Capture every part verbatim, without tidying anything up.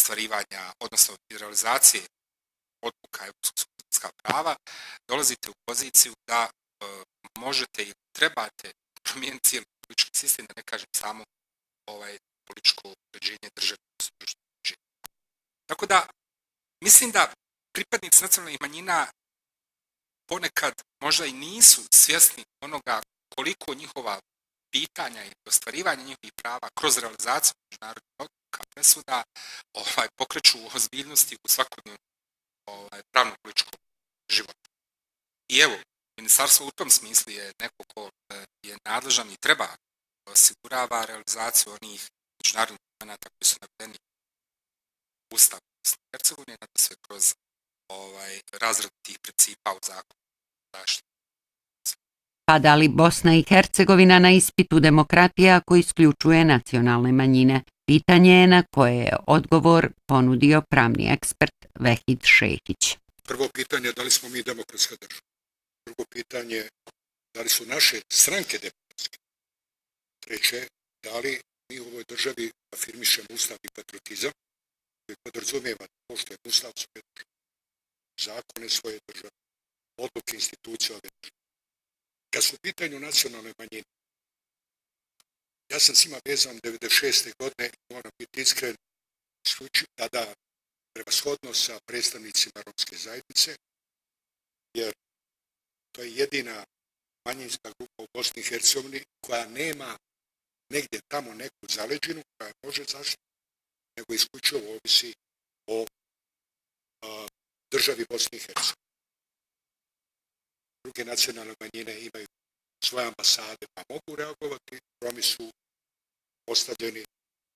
ostvarivanja, odnosno realizacije odluka Europskog suda za ljudska prava, dolazite u poziciju da e, možete i trebate promijeniti cijeli politički sistem, da ne kažem samo ovaj, političko uređenje države. Tako da, mislim da pripadnici nacionalnih manjina ponekad možda i nisu svjesni onoga koliko njihova pitanja i ostvarivanje njihovih prava kroz realizaciju međunarodnih odluka, presuda, ovaj, pokreću ozbiljnosti u svakodnevnom ovaj, pravnom političkom životu. I evo, ministarstvo u tom smislu je neko ko je nadležan i treba osigurava realizaciju onih međunarodnih dokumenata koji su navedeni u Ustavu Bosne i Hercegovine, da se kroz ovaj, razradu tih principa u zakonu zaštite. Pada li Bosna i Hercegovina na ispitu demokratije ako isključuje nacionalne manjine? Pitanje je na koje je odgovor ponudio pravni ekspert Vehid Šehić. Prvo pitanje je da li smo mi demokratska država. Drugo pitanje da li su naše stranke demokratske. Treće, da li mi u ovoj državi afirmišemo ustav i patriotizam koji podrazumijeva da poštujemo ustav svoje države, zakone svoje države, odluke institucije ove države. Kad su u pitanju nacionalne manjine, ja sam s njima vezan devedeset šeste godine i moram biti iskren, slučaj tada prevashodno sa predstavnicima romske zajednice, jer to je jedina manjinska grupa u Bosni i Hercegovini koja nema negdje tamo neku zaleđinu koja može zaštiti, nego isključivo ovisi o a, državi Bosni i Hercegovini. Druge nacionalne manjine imaju svoje ambasade pa mogu reagovati, Romi su ostavljeni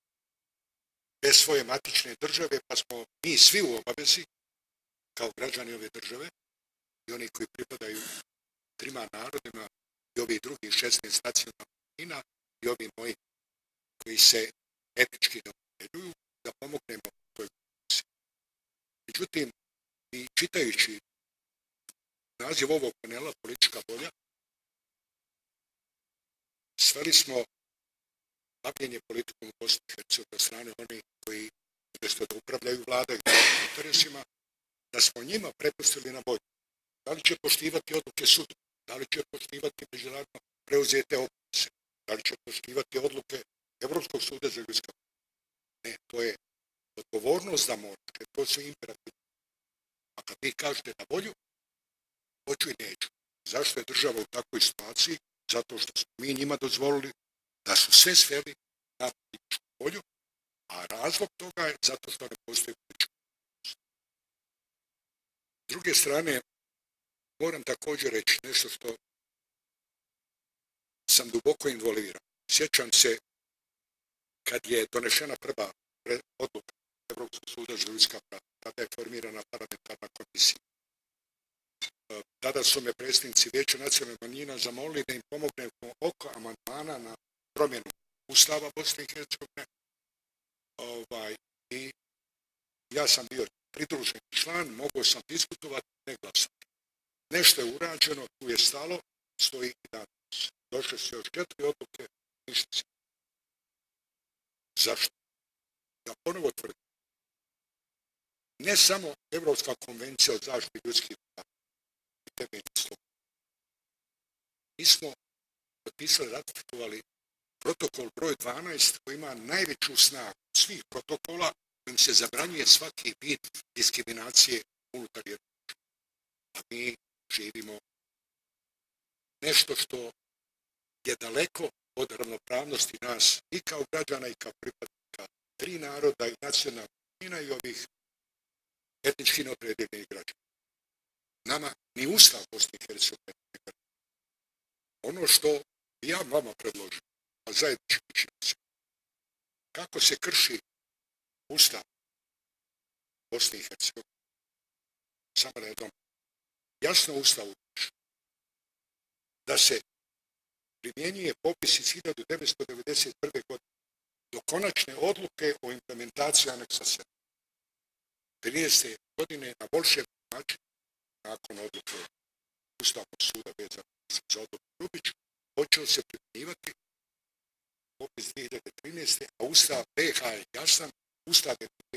bez svoje matične države, pa smo mi svi u obavezi kao građani ove države i oni koji pripadaju trima narodima i ovih drugih šesnaest nacionalnih manjina i ovi moji koji se etički ne opredjeljuju, da pomognemo toj komisiji. Međutim, i čitajući naziv ovog panela Politička volja, sveli smo bavljenje politikom u Bosni i Hercegovini od strane onih koji umjesto da upravljaju vladaju interesima, da smo njima prepustili na volju. Da li će poštivati odluke suda, da li će poštivati međunarodno preuzete obveze, da li će poštivati odluke Evropskog suda za ljudska prava. Ne, to je odgovornost da možete, to su imperativni. A kad vi kažete na volju, hoću i neću. Zašto je država u takvoj situaciji? Zato što smo mi njima dozvolili da su sve sveli na političku volju, a razlog toga je zato što ne postoji politička volja. S druge strane, moram također reći nešto što sam duboko involviran. Sjećam se kad je donešena prva odluka Evropskog suda za ljudska prava, tada je formirana parlamentarna komisija. Tada su me predstavnici Vijeća nacionalnih manjina zamolili da im pomogne oko amandmana na promjenu Ustava Bosne i Hercegovine. Ovaj, I ja sam bio pridružen član, mogao sam diskutovati, ne glasati. Nešto je urađeno, tu je stalo, stoji i danas. Došle su još četiri odluke, ništa se. Zašto? Ja ponovo tvrdim. Ne samo Evropska konvencija o zaštiti ljudskih prava i temeljnih sloboda. Mi smo potpisali, ratifikovali protokol broj dvanaest koji ima najveću snagu svih protokola kojim se zabranjuje svaki vid diskriminacije unutar jednog društva. A mi živimo nešto što je daleko od ravnopravnosti nas i kao građana i kao pripadnika tri naroda i nacionalnih manjina i ovih etnički neopredeljenih građana. Nama ni Ustav Bosne i Hercegovine ne garantira. Ono što ja vama predložim, a zajednički učinci, kako se krši Ustav Bosne i Hercegovine, samo da je dom jasno u Ustavu piše da se primjenjuje popis iz hiljadu devetsto devedeset prve. godine do konačne odluke o implementaciji aneksa sedam. trinaeste. godine na volševni način, nakon odluke Ustavnog suda vezano za odluku Ljubić, počeo se primjenjivati popis dvije hiljade trinaeste. a Ustav B iH je jasan, Ustav je